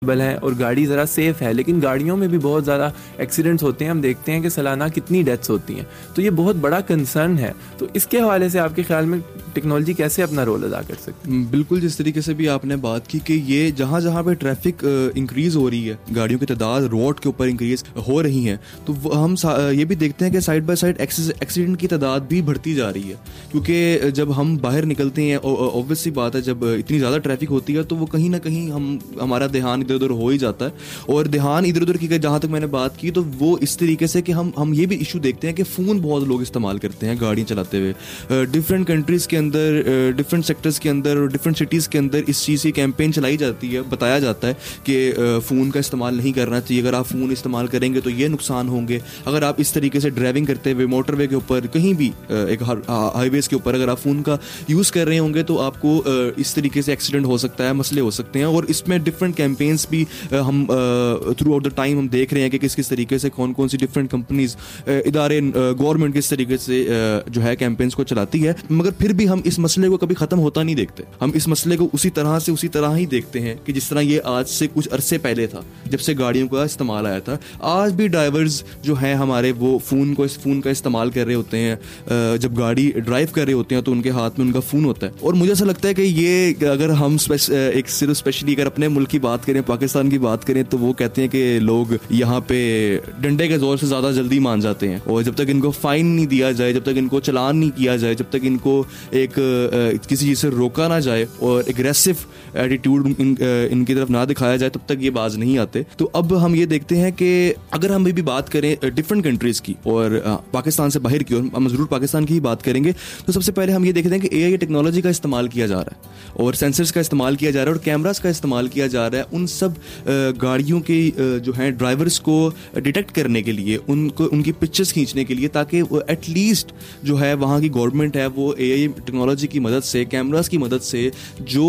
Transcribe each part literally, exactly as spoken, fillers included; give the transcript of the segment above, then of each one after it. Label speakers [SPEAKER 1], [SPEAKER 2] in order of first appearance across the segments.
[SPEAKER 1] है और गाड़ी ज़रा सेफ़ है, लेकिन गाड़ियों में भी बहुत ज़्यादा एक्सीडेंट्स होते हैं। हम देखते हैं कि सालाना कितनी डेथ्स होती हैं, तो ये बहुत बड़ा कंसर्न है। तो इसके हवाले से आपके ख्याल में टेक्नोलॉजी कैसे अपना रोल अदा कर सकती है?
[SPEAKER 2] बिल्कुल, जिस तरीके से भी आपने बात की कि ये जहाँ जहाँ पे ट्रैफिक इंक्रीज़ हो रही है, गाड़ियों की तादाद रोड के ऊपर इंक्रीज़ हो रही है, तो हम ये भी देखते हैं कि साइड बाय साइड एक्सीडेंट की तादाद भी बढ़ती जा रही है। क्योंकि जब हम बाहर निकलते हैं, ऑब्वियस सी बात है, जब इतनी ज़्यादा ट्रैफिक होती है तो वो कहीं ना कहीं हम हमारा ध्यान इधर उधर हो ही जाता है। और ध्यान इधर उधर की जहाँ तक मैंने बात की तो वो इस तरीके से कि हम हम ये भी इशू देखते हैं कि फ़ोन बहुत लोग इस्तेमाल करते हैं गाड़ियाँ चलाते हुए। डिफरेंट कंट्रीज़ के अंदर, डिफरेंट सेक्टर्स के अंदर और डिफरेंट सिटीज़ के अंदर इस चीज़ की कैंपेन चलाई जाती है, बताया जाता है कि फ़ोन का इस्तेमाल नहीं करना चाहिए, अगर आप फ़ोन इस्तेमाल करेंगे तो ये नुकसान होंगे। अगर आप इस तरीके से ड्राइविंग करते हुए मोटरवे के ऊपर, कहीं भी एक हाईवेज़ के ऊपर अगर आप फ़ोन का यूज़ कर रहे होंगे तो आपको इस तरीके से एक्सीडेंट हो सकता है, मसले हो सकते हैं। और इसमें डिफरेंट कैंपेन्स भी हम थ्रू आउट द टाइम हम देख रहे हैं कि किस किस तरीके से कौन कौन सी डिफरेंट कंपनीज, इदारे, गवर्नमेंट किस तरीके से जो है कैंपेन्स को चलाती है। मगर फिर भी हम इस मसले को कभी ख़त्म होता नहीं देखते। हम इस मसले को उसी तरह से उसी तरह ही देखते हैं कि जिस तरह ये आज से कुछ अरसे पहले था, जब से गाड़ियों का इस्तेमाल आया था। आज भी ड्राइवर्स जो हैं हमारे वो फ़ोन को फ़ोन का इस्तेमाल कर रहे होते हैं। जब गाड़ी ड्राइव कर रहे होते हैं तो उनके हाथ में उनका फ़ोन होता है। और मुझे ऐसा लगता है कि ये अगर हम एक सिर्फ स्पेशली अगर अपने मुल्क की बात करें, पाकिस्तान की बात करें, तो वो कहते हैं कि लोग यहाँ पे डंडे के जोर से ज़्यादा जल्दी मान जाते हैं। और जब तक इनको फ़ाइन नहीं दिया जाए, जब तक इनको चलान नहीं किया जाए, जब तक इनको एक किसी चीज़ से रोका ना जाए और एग्रेसिव एटीट्यूड इन, इनकी तरफ ना दिखाया जाए, तब तक ये बाज नहीं आते। तो अब हम ये देखते हैं कि अगर हम भी बात करें डिफरेंट कंट्रीज़ की और पाकिस्तान से बाहर की, और हम ज़रूर पाकिस्तान की ही बात करेंगे, तो सबसे पहले हम ये देखते हैं कि ए आई टेक्नोलॉजी का इस्तेमाल किया जा रहा है और सेंसर्स का इस्तेमाल किया जा रहा है और कैमरास का इस्तेमाल किया जा रहा है उन सब गाड़ियों के जो हैं ड्राइवर्स को डिटेक्ट करने के लिए, उनको उनकी पिक्चर्स खींचने के लिए, ताकि एटलीस्ट जो है वहाँ की गवर्नमेंट है वो ए आई टेक्नोलॉजी की मदद से, कैमरास की मदद से जो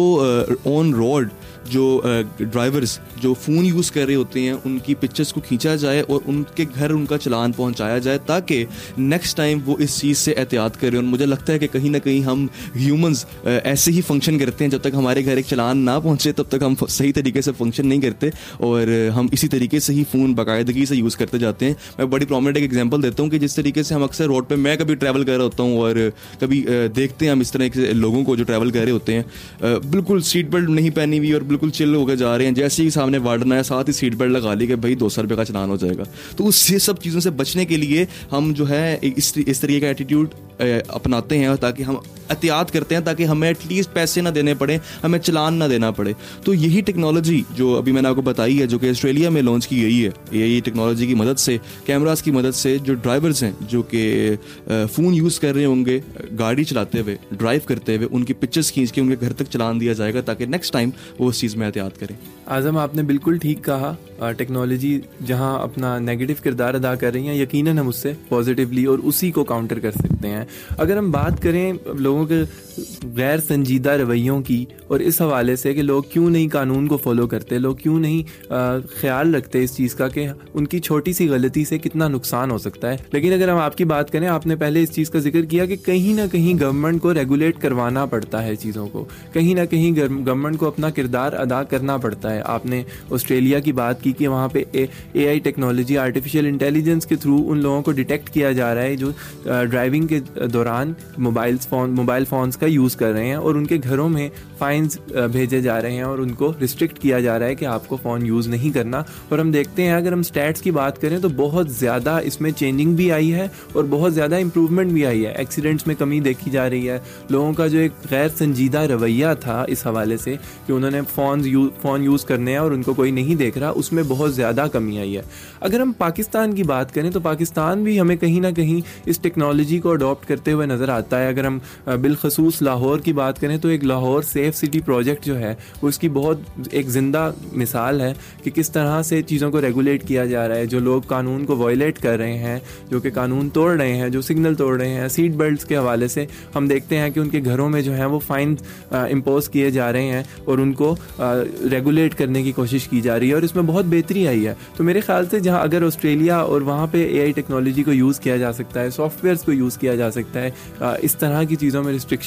[SPEAKER 2] ऑन रोड जो ड्राइवर्स जो फ़ोन यूज़ कर रहे होते हैं उनकी पिक्चर्स को खींचा जाए और उनके घर उनका चलान पहुंचाया जाए, ताकि नेक्स्ट टाइम वो इस चीज़ से एहतियात करें। और मुझे लगता है कि कहीं ना कहीं हम ह्यूमंस ऐसे ही फंक्शन करते हैं, जब तक हमारे घर एक चलान ना पहुंचे तब तक हम सही तरीके से फंक्शन नहीं करते और हम इसी तरीके से ही फ़ोन बाकायदगी से यूज़ करते जाते हैं। मैं बड़ी प्रॉमिनेंट एक एग्जांपल देता हूँ कि जिस तरीके से हम अक्सर रोड पे, मैं कभी ट्रैवल कर रहा होता हूँ और कभी देखते हैं हम इस तरह के लोगों को जो ट्रैवल कर रहे होते हैं, बिल्कुल सीट बेल्ट नहीं पहनी हुई और बिल्कुल चिल होकर जा रहे हैं, जैसे ही सामने वार्डन है साथ ही सीट बेल्ट लगा ली कि भाई दो सौ रुपये का चलान हो जाएगा। तो उससे सब चीज़ों से बचने के लिए हम जो है इस इस तरीके का एटीट्यूड अपनाते हैं ताकि हम एहतियात करते हैं, ताकि हमें एटलीस्ट पैसे ना देने पड़े, हमें चलान ना देना पड़े। तो यही टेक्नोलॉजी जो अभी मैंने आपको बताई है, जो कि ऑस्ट्रेलिया में लॉन्च की गई है, यही टेक्नोलॉजी की मदद से, कैमरास की मदद से, जो ड्राइवर्स हैं जो कि फ़ोन यूज़ कर रहे होंगे गाड़ी चलाते हुए, ड्राइव करते हुए, उनकी पिक्चर्स खींच के उनके घर तक चलान दिया जाएगा, ताकि नेक्स्ट टाइम वो उस चीज़ में एहतियात करें।
[SPEAKER 1] आज़म, आपने बिल्कुल ठीक कहा। टेक्नोलॉजी जहां अपना नेगेटिव किरदार अदा कर रही है, यकीनन हम उससे पॉजिटिवली और उसी को काउंटर कर सकते हैं। अगर हम बात करें लोगों के गैर संजीदा रवैयों की और इस हवाले से कि लोग क्यों नहीं कानून को फॉलो करते, लोग क्यों नहीं ख्याल रखते इस चीज़ का कि उनकी छोटी सी गलती से कितना नुकसान हो सकता है। लेकिन अगर हम आपकी बात करें, आपने पहले इस चीज़ का जिक्र किया कि कहीं ना कहीं गवर्नमेंट को रेगुलेट करवाना पड़ता है चीज़ों को, कहीं ना कहीं गवर्नमेंट को अपना किरदार अदा करना पड़ता है। आपने ऑस्ट्रेलिया की बात की कि वहाँ पे ए आई टेक्नोलॉजी, आर्टिफिशियल इंटेलिजेंस के थ्रू उन लोगों को डिटेक्ट किया जा रहा है जो ड्राइविंग के दौरान मोबाइल फ़ोन मोबाइल फ़ोन्स का यूज़ कर रहे हैं, और उनके घरों में फ़ाइन्स भेजे जा रहे हैं और उनको रिस्ट्रिक्ट किया जा रहा है कि आपको फ़ोन यूज़ नहीं करना। और हम देखते हैं, अगर हम स्टैट्स की बात करें तो बहुत ज़्यादा इसमें चेंजिंग भी आई है और बहुत ज़्यादा इंप्रूवमेंट भी आई है। एक्सीडेंट्स में कमी देखी जा रही है। लोगों का जो एक गैर संजीदा रवैया था इस हवाले से कि उन्होंने फ़ोन यूज़ फ़ोन यूज़ करने हैं और उनको कोई नहीं देख रहा, उसमें बहुत ज़्यादा कमी आई है। अगर हम पाकिस्तान की बात करें तो पाकिस्तान भी हमें कहीं ना कहीं इस टेक्नोलॉजी को अडॉप्ट करते हुए नज़र आता है। अगर हम बिलखसूस लाहौर की बात करें तो एक लाहौर सेफ सिटी प्रोजेक्ट जो है वो इसकी बहुत एक ज़िंदा मिसाल है कि किस तरह से चीज़ों को रेगुलेट किया जा रहा है। जो लोग कानून को वायलेट कर रहे हैं, जो कि कानून तोड़ रहे हैं, जो सिग्नल तोड़ रहे हैं, सीट बेल्ट्स के हवाले से हम देखते हैं कि उनके घरों में जो है वो फ़ाइन इम्पोज किए जा रहे हैं और उनको रेगुलेट करने की कोशिश की जा रही है और इसमें बहुत बेहतरी आई है। तो मेरे ख्याल से जहाँ अगर ऑस्ट्रेलिया और वहाँ पे ए आई टेक्नोलॉजी को यूज़ किया जा सकता है, सॉफ्टवेयर्स को यूज़ किया जा सकता है इस तरह की चीज़ों में रिस्ट्रिक्शंस के लिए,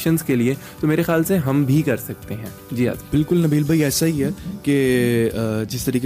[SPEAKER 1] लिए, तो मेरे ख्याल से हम भी कर सकते हैं। जी आज
[SPEAKER 2] बिल्कुल नबील भाई, ऐसा ही है कि जिस तरीके